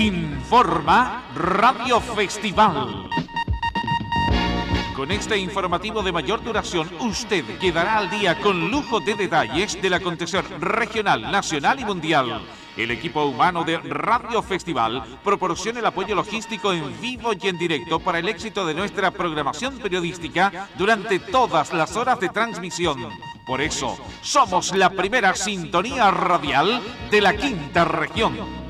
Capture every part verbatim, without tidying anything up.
Informa Radio Festival. Con este informativo de mayor duración, usted quedará al día con lujo de detalles del acontecer regional, nacional y mundial. El equipo humano de Radio Festival proporciona el apoyo logístico en vivo y en directo para el éxito de nuestra programación periodística durante todas las horas de transmisión. Por eso, somos la primera sintonía radial de la quinta región.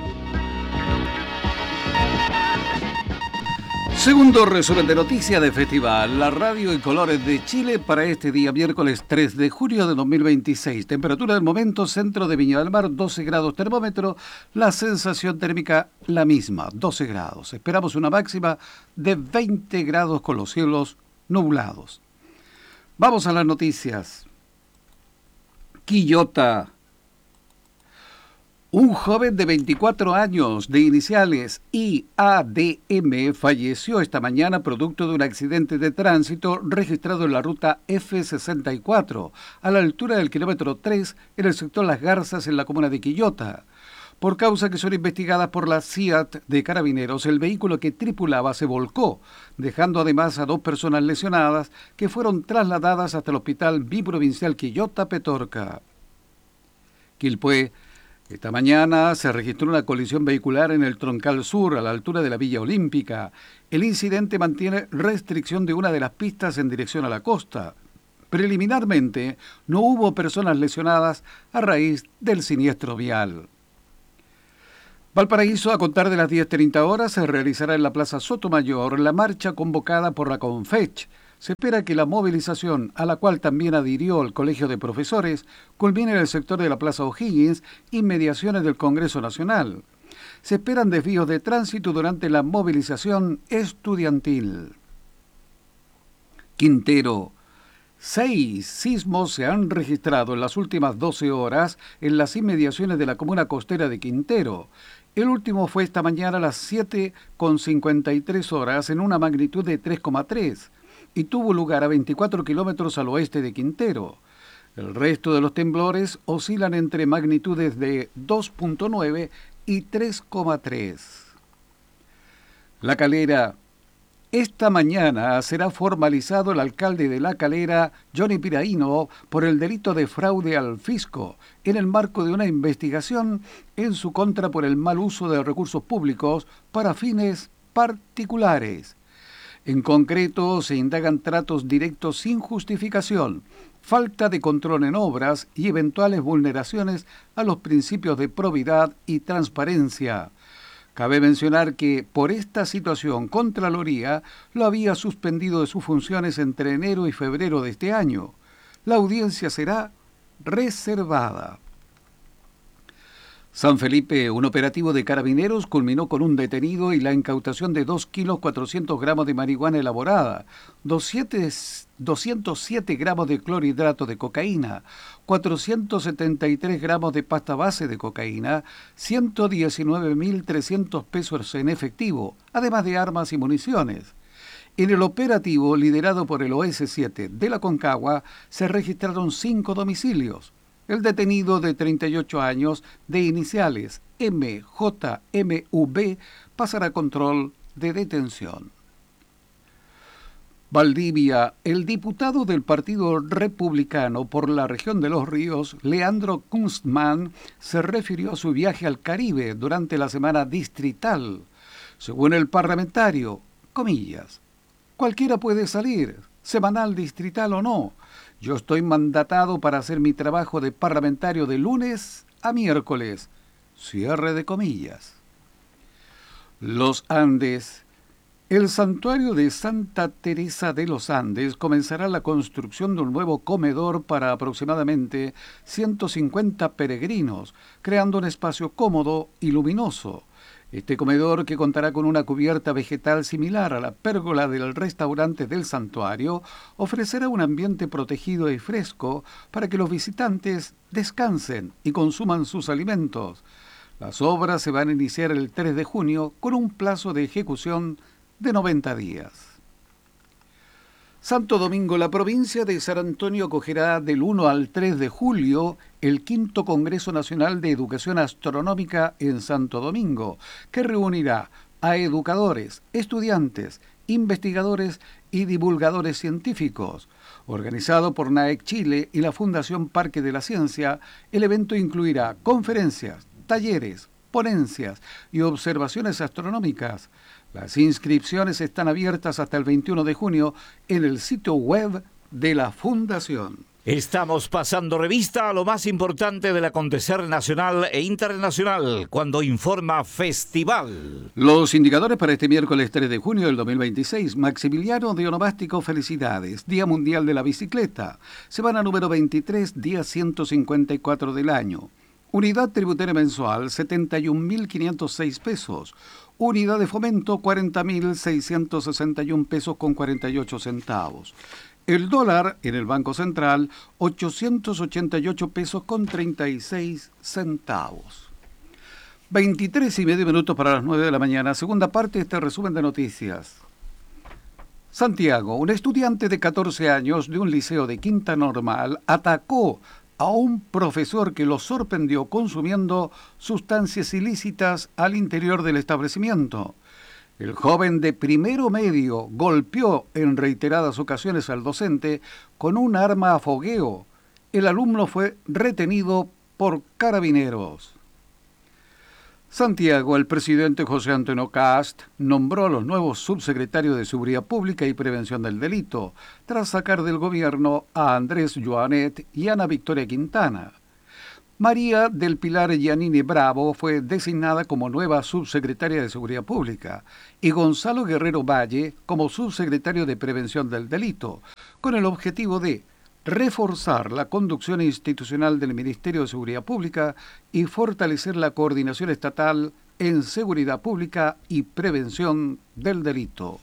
Segundo resumen de noticias de Festival, la radio y colores de Chile para este día miércoles tres de julio de dos mil veintiséis. Temperatura del momento, centro de Viña del Mar, doce grados termómetro, la sensación térmica la misma, doce grados. Esperamos una máxima de veinte grados con los cielos nublados. Vamos a las noticias. Quillota. Un joven de veinticuatro años, de iniciales I A D M, falleció esta mañana producto de un accidente de tránsito registrado en la ruta F sesenta y cuatro, a la altura del kilómetro tres, en el sector Las Garzas, en la comuna de Quillota. Por causa que son investigadas por la C I A T de Carabineros, el vehículo que tripulaba se volcó, dejando además a dos personas lesionadas que fueron trasladadas hasta el Hospital Biprovincial Quillota-Petorca. Quilpué. Esta mañana se registró una colisión vehicular en el Troncal Sur, a la altura de la Villa Olímpica. El incidente mantiene restricción de una de las pistas en dirección a la costa. Preliminarmente, no hubo personas lesionadas a raíz del siniestro vial. Valparaíso, a contar de las diez treinta horas, se realizará en la Plaza Sotomayor la marcha convocada por la CONFECH. Se espera que la movilización, a la cual también adhirió el Colegio de Profesores, culmine en el sector de la Plaza O'Higgins, inmediaciones del Congreso Nacional. Se esperan desvíos de tránsito durante la movilización estudiantil. Quintero. Seis sismos se han registrado en las últimas doce horas en las inmediaciones de la comuna costera de Quintero. El último fue esta mañana a las siete con cincuenta y tres horas en una magnitud de tres coma tres. Y tuvo lugar a veinticuatro kilómetros al oeste de Quintero. El resto de los temblores oscilan entre magnitudes de dos punto nueve y tres coma tres. La Calera. Esta mañana será formalizado el alcalde de La Calera, Johnny Piraíno, por el delito de fraude al fisco, en el marco de una investigación en su contra por el mal uso de recursos públicos para fines particulares. En concreto, se indagan tratos directos sin justificación, falta de control en obras y eventuales vulneraciones a los principios de probidad y transparencia. Cabe mencionar que, por esta situación, Contraloría lo había suspendido de sus funciones entre enero y febrero de este año. La audiencia será reservada. San Felipe, un operativo de Carabineros culminó con un detenido y la incautación de dos kilos cuatrocientos gramos de marihuana elaborada, doscientos siete gramos de clorhidrato de cocaína, cuatrocientos setenta y tres gramos de pasta base de cocaína, ciento diecinueve mil trescientos pesos en efectivo, además de armas y municiones. En el operativo, liderado por el O S siete de la Concagua, se registraron cinco domicilios. El detenido, de treinta y ocho años, de iniciales M J M V, pasará a control de detención. Valdivia. El diputado del Partido Republicano por la región de Los Ríos, Leandro Kunstmann, se refirió a su viaje al Caribe durante la semana distrital. Según el parlamentario, comillas, cualquiera puede salir, semanal, distrital o no. Yo estoy mandatado para hacer mi trabajo de parlamentario de lunes a miércoles. Cierre de comillas. Los Andes. El santuario de Santa Teresa de los Andes comenzará la construcción de un nuevo comedor para aproximadamente ciento cincuenta peregrinos, creando un espacio cómodo y luminoso. Este comedor, que contará con una cubierta vegetal similar a la pérgola del restaurante del santuario, ofrecerá un ambiente protegido y fresco para que los visitantes descansen y consuman sus alimentos. Las obras se van a iniciar el tres de junio con un plazo de ejecución de noventa días. Santo Domingo, la provincia de San Antonio acogerá del uno al tres de julio el quinto Congreso Nacional de Educación Astronómica en Santo Domingo, que reunirá a educadores, estudiantes, investigadores y divulgadores científicos. Organizado por NAEC Chile y la Fundación Parque de la Ciencia, el evento incluirá conferencias, talleres, ponencias y observaciones astronómicas. Las inscripciones están abiertas hasta el veintiuno de junio en el sitio web de la Fundación. Estamos pasando revista a lo más importante del acontecer nacional e internacional cuando informa Festival. Los indicadores para este miércoles tres de junio del dos mil veintiséis. Maximiliano de Onomástico, felicidades. Día Mundial de la Bicicleta. Semana número veintitrés, día ciento cincuenta y cuatro del año. Unidad tributaria mensual, setenta y un mil quinientos seis pesos. Unidad de fomento, cuarenta mil seiscientos sesenta y un pesos con cuarenta y ocho centavos. El dólar en el Banco Central, ochocientos ochenta y ocho pesos con treinta y seis centavos. veintitrés y medio minutos para las nueve de la mañana. Segunda parte de este resumen de noticias. Santiago, un estudiante de catorce años de un liceo de Quinta Normal atacó a un profesor que lo sorprendió consumiendo sustancias ilícitas al interior del establecimiento. El joven de primero medio golpeó en reiteradas ocasiones al docente con un arma a fogueo. El alumno fue retenido por carabineros. Santiago, el presidente José Antonio Kast nombró a los nuevos subsecretarios de Seguridad Pública y Prevención del Delito, tras sacar del gobierno a Andrés Joanet y Ana Victoria Quintana. María del Pilar Giannini Bravo fue designada como nueva subsecretaria de Seguridad Pública y Gonzalo Guerrero Valle como subsecretario de Prevención del Delito, con el objetivo de reforzar la conducción institucional del Ministerio de Seguridad Pública y fortalecer la coordinación estatal en seguridad pública y prevención del delito.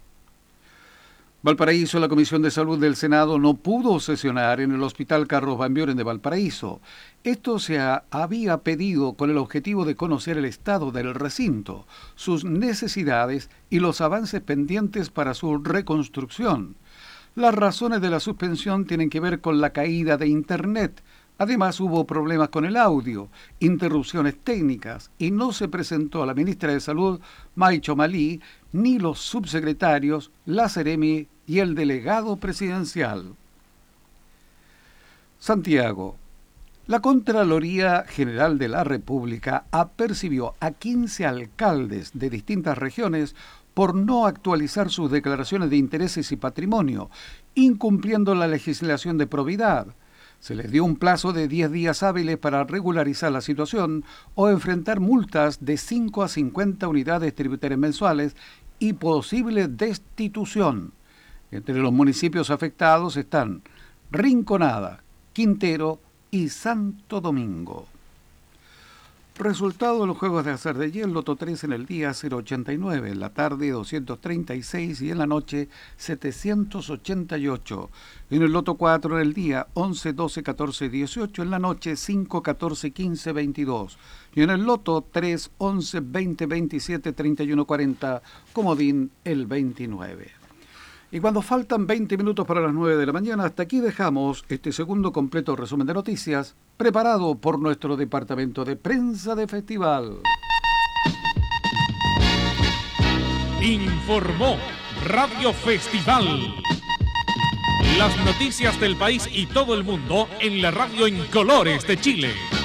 Valparaíso, la Comisión de Salud del Senado no pudo sesionar en el Hospital Carlos Van Buren de Valparaíso. Esto se ha, había pedido con el objetivo de conocer el estado del recinto, sus necesidades y los avances pendientes para su reconstrucción. Las razones de la suspensión tienen que ver con la caída de Internet. Además, hubo problemas con el audio, interrupciones técnicas y no se presentó a la ministra de Salud, Maicho Malí, ni los subsecretarios, la Seremi y el delegado presidencial. Santiago. La Contraloría General de la República apercibió a quince alcaldes de distintas regiones por no actualizar sus declaraciones de intereses y patrimonio, incumpliendo la legislación de probidad. Se les dio un plazo de diez días hábiles para regularizar la situación o enfrentar multas de cinco a cincuenta unidades tributarias mensuales y posible destitución. Entre los municipios afectados están Rinconada, Quintero y Santo Domingo. Resultado de los juegos de azar de ayer: Loto tres en el día cero ochenta y nueve, en la tarde doscientos treinta y seis y en la noche setecientos ochenta y ocho. En el Loto cuatro en el día once, doce, catorce, dieciocho, en la noche cinco, catorce, quince, veintidós. Y en el Loto tres, once, veinte, veintisiete, treinta y uno, cuarenta, comodín el veintinueve. Y cuando faltan veinte minutos para las nueve de la mañana, hasta aquí dejamos este segundo completo resumen de noticias, preparado por nuestro departamento de prensa de Festival. Informó Radio Festival. Las noticias del país y todo el mundo en la radio en colores de Chile.